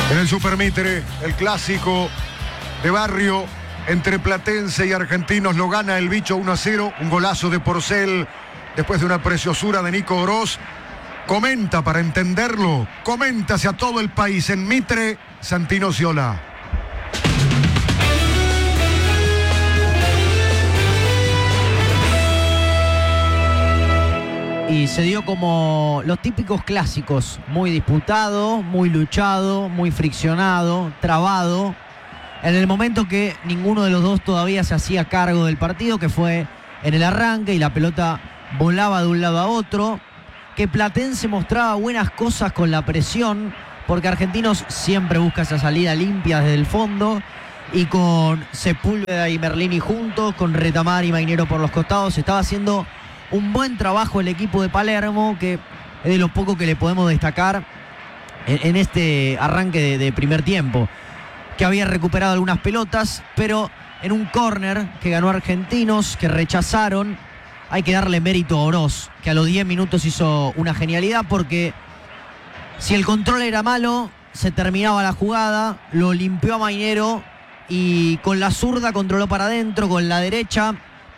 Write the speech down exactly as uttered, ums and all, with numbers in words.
En el Supermitre, el clásico de barrio entre Platense y Argentinos, lo gana el Bicho uno a cero, un golazo de Porcel después de una preciosura de Nico Oroz. Comenta para entenderlo, comenta hacia todo el país en Mitre, Santino Sciola. Y se dio como los típicos clásicos, muy disputado, muy luchado, muy friccionado, trabado, en el momento que ninguno de los dos todavía se hacía cargo del partido, que fue en el arranque y la pelota volaba de un lado a otro, que Platense mostraba buenas cosas con la presión, porque Argentinos siempre busca esa salida limpia desde el fondo, y con Sepúlveda y Merlini juntos, con Retamar y Mainero por los costados, estaba haciendo un buen trabajo el equipo de Palermo, que es de lo poco que le podemos destacar en, en este arranque de, de primer tiempo, que había recuperado algunas pelotas, pero en un córner que ganó Argentinos, que rechazaron. Hay que darle mérito a Oroz, que a los diez minutos hizo una genialidad, porque si el control era malo, se terminaba la jugada, lo limpió a Mainero y con la zurda controló para adentro, con la derecha